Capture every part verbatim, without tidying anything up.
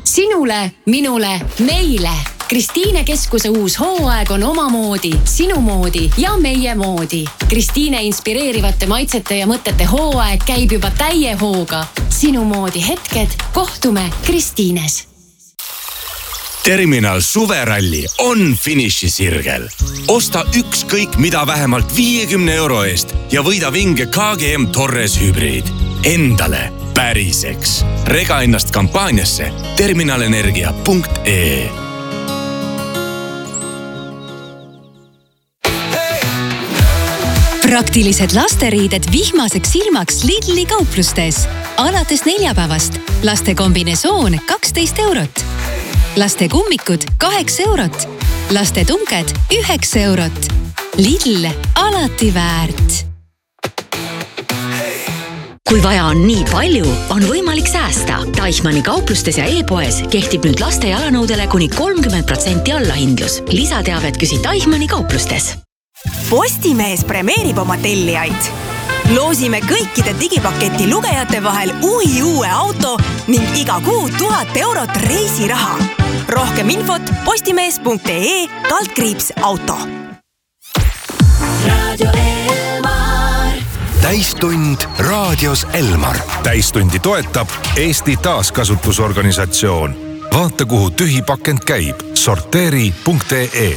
Sinule, minule, meile. Kristiine Keskuse uus hooaeg on omamoodi, sinu moodi ja meie moodi. Kristiine inspireerivate maitsete ja mõtete hooaeg käib juba täie hooga. Sinu moodi hetked, kohtume Kristiines. Terminal suveralli on finišisirgel. Osta ükskõik mida vähemalt viiekümne euro eest ja võida vinge K G M Torres hübriid. Endale päriseks. Rega ennast kampaaniasse terminalenergia punkt ee. Praktilised lasteriided vihmaseks ilmaks Lidli kauplustes. Alates neljapäevast laste kombinesoon kaksteist eurot. Laste kummikud kaheksa eurot. Laste tunked üheksa eurot. Lidl alati väärt. Kui vaja on nii palju, on võimalik säästa. Teichmanni kauplustes ja e-poes kehtib nüüd laste jalanõudele kuni kolmkümmend protsenti allahindlus. Lisateavet küsi Teichmanni kauplustes. Postimees premeerib oma tellijaid. Loosime kõikide digipaketi lugejate vahel uhi uue auto ning iga kuu tuhat eurot reisiraha. Rohkem infot postimees punkt ee kaldkriips auto. Radio Elmar. Täistund raadios Elmar. Täistundi toetab Eesti taaskasutusorganisatsioon. Vaata, kuhu tühi pakend käib. sorteeri punkt ee.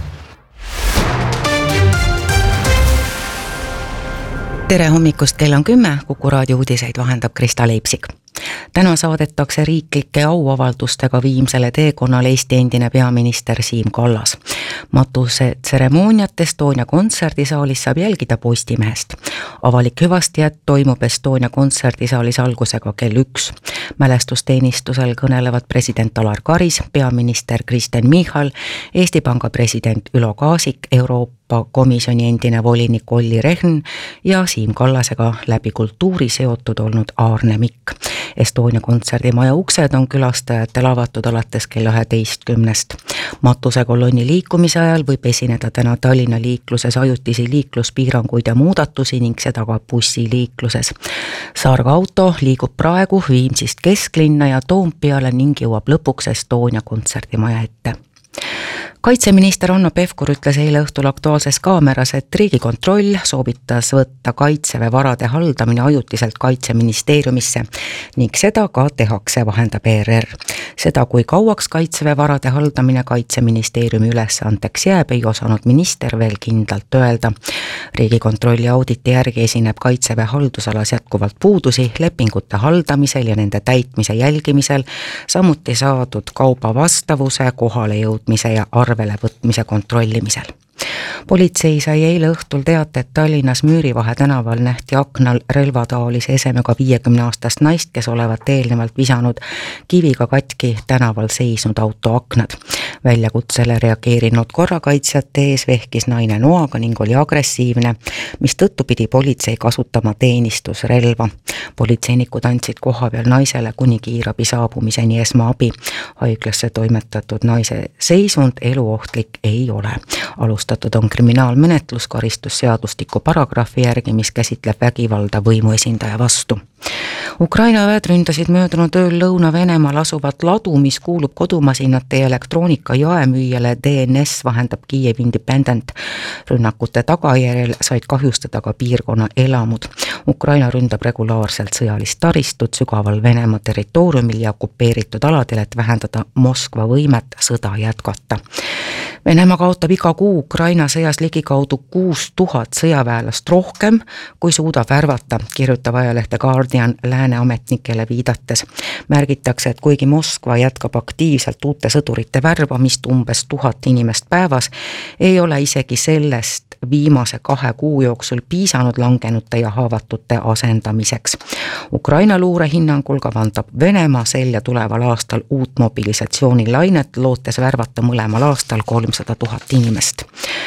Tere hommikust, kell on kümme, Kuku raadio uudiseid vahendab Krista Leipsik. Täna saadetakse riiklike auavaldustega viimsele teekonnale Eesti endine peaminister Siim Kallas. Matuse tseremooniat Estonia kontserdisaalis saab jälgida Postimehest. Avalik hüvastijät toimub Estonia kontserdisaalis algusega kell üks. Mälestusteenistusel kõnelevad president Alar Karis, peaminister Kristen Michal, Eesti Panga president Ülo Kaasik, Euroopa Komisjoni endine volinik Olli Rehn ja Siim Kallasega läbi kultuuri seotud olnud Aarne Mikk. Estonia kontserdimaja uksed on külastajatele avatud alates kella üheteistkümnest. Matusekolonni liikumise ajal võib esineda täna Tallinna liikluses ajutisi liikluspiiranguid ja muudatusi ning seda ka bussiliikluses. Saarga auto liigub praegu Viimsist kesklinna ja Toompeale ning jõuab lõpuks Estonia kontserdimaja ette. Kaitseminister Hanno Pevkur ütles eile õhtul Aktuaalses kaameras, et Riigikontroll soovitas võtta Kaitseväe varade haldamine ajutiselt Kaitseministeeriumisse ning seda ka tehakse, vahendab E R R. Seda, kui kauaks Kaitseväe varade haldamine Kaitseministeeriumi ülesandeks jääb, ei osanud minister veel kindlalt öelda. Riigikontrolli auditi järgi esineb Kaitseväe haldusalas jätkuvalt puudusi lepingute haldamisel ja nende täitmise jälgimisel, samuti saadud kauba vastavuse, kohale jõudmise ja arvele võtmise kontrollimisel. Politsei sai eile õhtul teate, et Tallinnas Müürivahe tänaval nähti aknal relvataolise esemega viiekümne aastast naist, kes olevat eelnevalt visanud kiviga katki tänaval seisnud auto aknad. Väljakutsele reageerinud korrakaitsjate ees vehkis naine noaga ning oli agressiivne, mis tõttu pidi politsei kasutama teenistusrelva. Politseinikud andsid koha peal naisele kuni kiirabi saabumiseni esmaabi. Haiglasse toimetatud naise seisund eluohtlik ei ole. Alustatud on kriminaalmenetlus karistusseadustiku paragrahvi järgi, mis käsitleb vägivalda võimuesindaja vastu. Ukraina väed ründasid möödunud ööl Lõuna-Venemaal asuvat ladu, mis kuulub kodumasinate ja elektroonika jaemüüjale D N S, vahendab Kiev Independent. Rünnakute tagajärjel said kahjustada ka piirkonna elamud. Ukraina ründab regulaarselt sõjalist taristut sügaval Venemaa territooriumil ja okupeeritud aladel, et vähendada Moskva võimet sõda jätkata. Venemaa kaotab iga kuu Ukraina sõjas ligikaudu kuus tuhat sõjaväelast rohkem, kui suudab värvata, kirjutab ajalehte Guardian lääne ametnikele viidates. Märgitakse, et kuigi Moskva jätkab aktiivselt uute sõdurite värvamist umbes tuhat inimest päevas, ei ole isegi sellest viimase kahe kuu jooksul piisanud langenute ja haavatute asendamiseks. Ukraina luure hinnangul kavandab Venemaa selja tuleval aastal uut mobilisatsioonilainet, lootes värvata mõlemal aastal kolmsada tuhat inimest.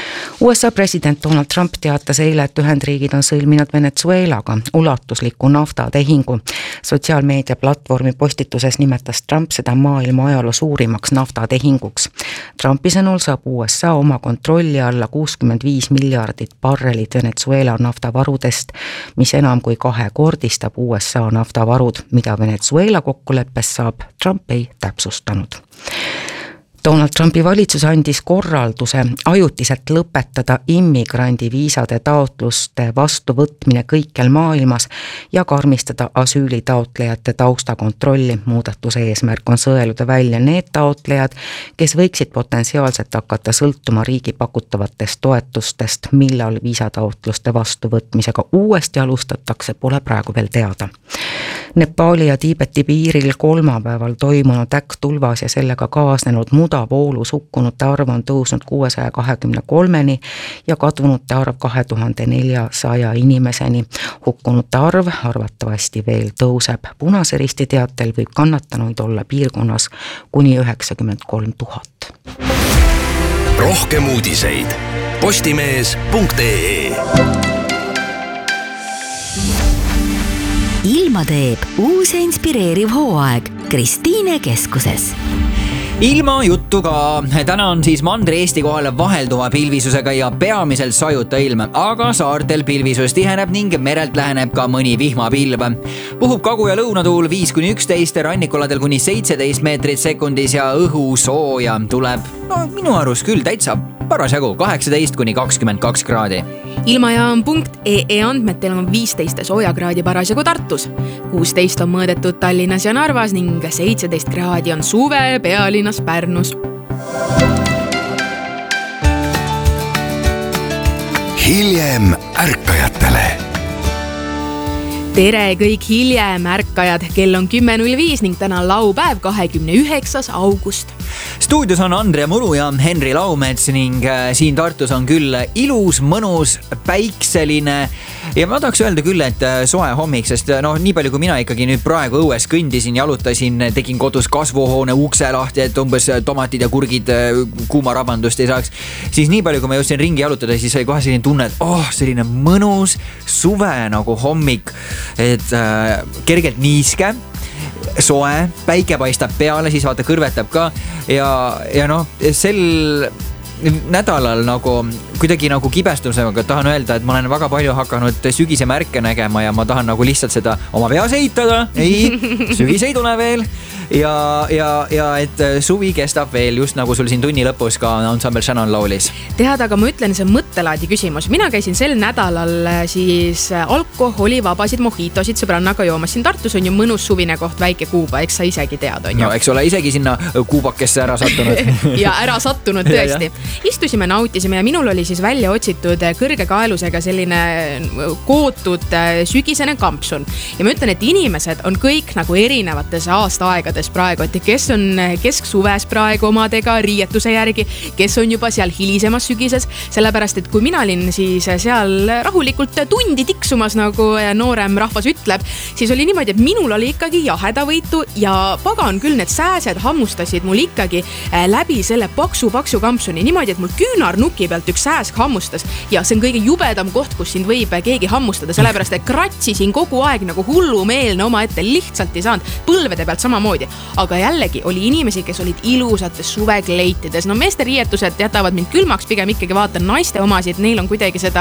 U S A president Donald Trump teatas eile, et Ühendriigid on sõlminud Venezuelaga ulatusliku naftatehingu. Sotsiaalmeedia platvormi postituses nimetas Trump seda maailma ajaloo suurimaks naftatehinguks. Trumpi sõnul saab U S A oma kontrolli alla kuuskümmend viis miljardit barrelit Venezuela naftavarudest, mis enam kui kahekordistab U S A naftavarud, mida Venezuela kokkuleppes saab, Trump ei täpsustanud. Donald Trumpi valitsus andis korralduse ajutiselt lõpetada immigrandi viisade taotluste vastuvõtmine kõikjal maailmas ja karmistada asüülitaotlejate taustakontrolli. Muudatuse eesmärk on sõeluda välja need taotlejad, kes võiksid potentsiaalselt hakata sõltuma riigi pakutavatest toetustest, millal viisataotluste vastuvõtmisega uuesti alustatakse, pole praegu veel teada. Nepali ja Tiibeti piiril kolmapäeval toimunud äkktulvas ja sellega kaasnenud mudavoolus hukkunute arv on tõusnud kuuesaja kahekümne kolmeni ja kadunute arv kahe tuhande neljasaja inimeseni. Hukkunute arv arvatavasti veel tõuseb. Punase Risti teatel võib kannatanuid olla piirkonnas kuni üheksakümmend kolm tuhat. Rohkem uudiseid postimees punkt ee. Ilma teeb uus ja inspireeriv hooaeg Kristiine keskuses. Ilma juttu ka. Täna on siis Mandri-Eesti kohal vahelduva pilvisusega ja peamiselt sajuta ilm, aga saartel pilvisus tiheneb ning merelt läheneb ka mõni vihmapilv. Puhub kagu- ja lõunatuul viis kuni üksteist, rannikuladel kuni seitseteist meetrit sekundis ja õhu sooja tuleb, no minu arust küll täitsa parasjagu kaheksateist kuni kakskümmend kaks kraadi. Ilmajaam punkt ee andmetel on viisteist soojakraadi parasjagu Tartus, kuusteist on mõõdetud Tallinnas ja Narvas ning seitseteist kraadi on suve pealinnas Pärnus. Hiljem ärkajatele. Tere kõik hiljem ärkajad, kell on kümme null viis ning täna laupäev kahekümne üheksas august. Stuudios on Andre Muru ja Henri Laumets ning siin Tartus on küll ilus, mõnus, päikseline ja ma tahaks öelda küll, et soe hommik, sest no nii palju kui mina ikkagi nüüd praegu õues kõndisin, jalutasin, tegin kodus kasvuhoone ukse lahti, et umbes tomatid ja kurgid kuuma rabandust ei saaks, siis nii palju kui ma jõudsin ringi jalutada, siis oli kohe selline tunne, et oh, selline mõnus suve nagu hommik, et äh, kergelt niiske, soe, päike paistab peale, siis vaata kõrvetab ka ja, ja noh, sel nädalal nagu kuidagi nagu kibestumisega tahan öelda, et ma olen väga palju hakanud sügise märke nägema ja ma tahan nagu lihtsalt seda oma peas eitada, ei, sügis ei tule veel ja, ja, ja et suvi kestab veel, just nagu sul siin tunni lõpus ka Ensemble Shannon laulis. Tead, aga ma ütlen, see mõttelaadi küsimus. Mina käisin sel nädalal siis alkoholivabasid mojitosid sõbrannaga joomas. Siin Tartus on ju mõnus suvine koht, väike Kuuba, eks sa isegi tead, on ju? No, eks ole isegi sinna Kuubakesse ära sattunud. ja ära sattunud tõesti. Istusime, nautisime ja minul oli siis välja otsitud kõrge kaelusega selline kootud sügisene kampsun. Ja ma ütlen, et inimesed on kõik nagu erinevates aastaaegades praegu, et kes on kesksuves praegu omadega riietuse järgi, kes on juba seal hilisemas sügises, sellepärast, et kui mina olin siis seal rahulikult tundi tiksumas, nagu noorem rahvas ütleb, siis oli niimoodi, et minul oli ikkagi jahedavõitu ja pagan küll need sääsed hammustasid mul ikkagi läbi selle paksu-paksu kampsuni, niimoodi, et mul küünarnuki pealt üks sääsk hammustas ja see on kõige jubedam koht, kus sind võib keegi hammustada, sellepärast, et kratsisin kogu aeg nagu hullumeelne oma ette, lihtsalt ei saanud, põlvede pealt samamoodi, aga jällegi oli inimesi, kes olid ilusates suvekleitides, no meeste riietused jätavad mind külmaks, pigem ikkagi vaatan naiste omasid, neil on kuidagi seda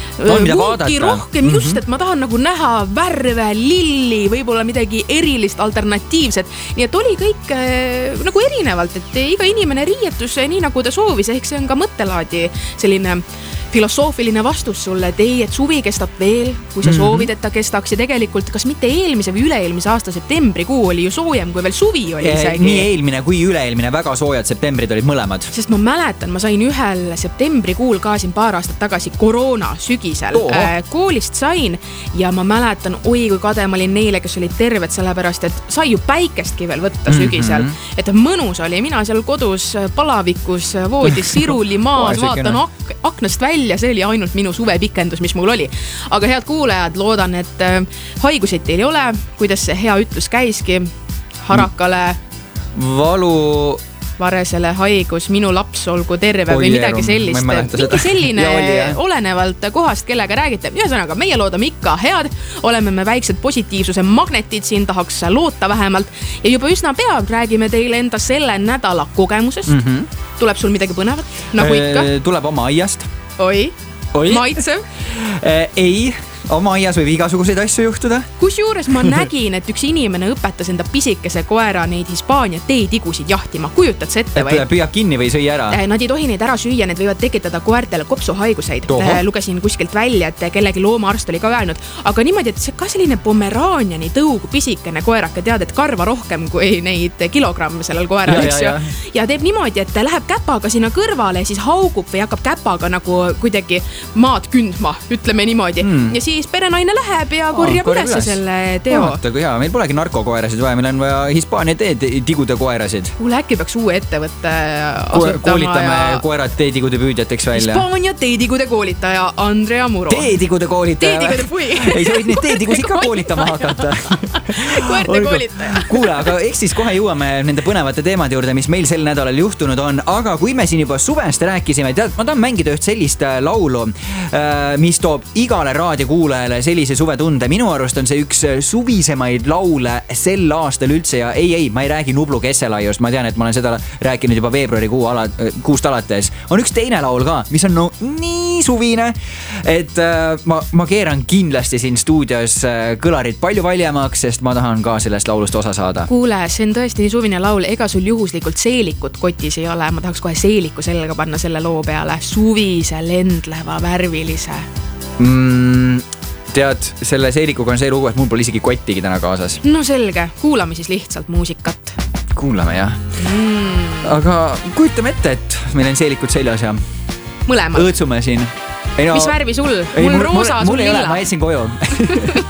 vunki rohkem, mm-hmm. just, et ma tahan nagu näha värve, lilli, võib-olla midagi erilist, alternatiivset, nii et oli kõik äh, nagu erinevalt, et iga inimene riietus nii nagu ta soovis, ehk see on ka mõttelaadi selline filosoofiline vastus sulle, et ei, et suvi kestab veel, kui sa soovid, et ta kestaks ja tegelikult kas mitte eelmise või üle-eelmise aasta septembrikuu oli ju soojem, kui veel suvi oli isegi. Nii eelmine kui üle-eelmine väga soojad septembrid olid mõlemad. Sest ma mäletan, ma sain ühel septembrikuul ka siin paar aastat tagasi koroona sügisel oh. koolist sain ja ma mäletan, oi kui kade ma olin neile, kes olid terved, sellepärast, et sai ju päikestki veel võtta sügisel, mm-hmm. et mõnus oli, mina seal kodus palavikus voodis siruli maas, vaatan ak- aknast välja ja see oli ainult minu suvepikendus, mis mul oli. Aga head kuulajad, loodan, et haiguseid teil ei ole, kuidas see hea ütlus käiski, harakale valu varesele haigus, minu laps olgu terve või midagi sellist. Mingi selline olenevalt kohast, kellega räägite. Ühesõnaga, meie loodame ikka head, oleme me väiksed positiivsuse magnetid siin, tahaks loota vähemalt ja juba üsna pea räägime teile enda selle nädala kogemusest. Mm-hmm. Tuleb sul midagi põnevat, nagu ikka? Tuleb oma aiast. Oi. maitsev. Ei, oma aias võib igasuguseid asju juhtuda. Kusjuures ma nägin, et üks inimene õpetas enda pisikese koera neid Hispaania teetigusid jahtima. Kujutad see ette või? Püüab kinni või sõi ära? Nad ei tohi neid ära süüa, need võivad tekitada koertele kopsuhaiguseid. Toho. Lugesin kuskilt välja, et kellegi loomaarst oli ka öelnud. Aga niimoodi, et see ka selline Pomeraaniani tõugu pisikene koerake, tead, et karva rohkem kui neid kilogramme sellel koeral. Ja, ja, ja. ja teeb niimoodi, et läheb käpaga sinna kõrvale ja siis haugub või hakkab käpaga nagu kuidagi maad kündma, ütleme niimoodi. Hmm. Ja siis perenaine läheb ja korjab oh, üles selle teo. Vaata, kui hea, meil polegi narkokoerasid vaja, meil on vaja Hispaania teetigude koerasid. Kuule, äkki peaks uue ettevõtte asutama. Koolitame ja... koerad teetigude püüdjateks välja. Hispaania teetigude koolitaja Andrea Muro. Teetigude koolitaja. Teetigude pui. Ei, sa võid neid teetigusid ka koolitama hakata. Koerte koolitaja. Kuule, aga eks siis kohe jõuame nende põnevate teemade juurde, mis meil sel nädalal juhtunud on. Aga kui me siin juba suvest rääkisime, tead, ma tahan mängida üht sellist laulu, mis toob igale raadiokuulajale sellise suvetunde. Minu arust on see üks suvisemaid laule sel aastal üldse ja ei, ei, ma ei räägi Nublu Kesselaiust. Ma tean, et ma olen seda rääkinud juba veebruarikuu ala, kuust alates. On üks teine laul ka, mis on no nii suvine, et äh, ma, ma keeran kindlasti siin stuudios kõlarid palju valjemaks, sest ma tahan ka sellest laulust osa saada. Kuule, see on tõesti nii suvine laul. Ega sul juhuslikult seelikut kotis ei ole. Ma tahaks kohe seeliku sellega panna selle loo peale. Suvise, lendleva, värvilise. Mm, tead, selle seelikuga on see lugu, et mul pole isegi kottigi täna kaasas. No selge, kuulame siis lihtsalt muusikat. Kuulame, jah. Mm. Aga kujutame ette, et meil on seelikud seljas ja mõlemad. Õõtsume siin. Ei, no, mis värvi sul? Mul, mul roosa, sul lilla. Mul ei ole, ma jätsin koju.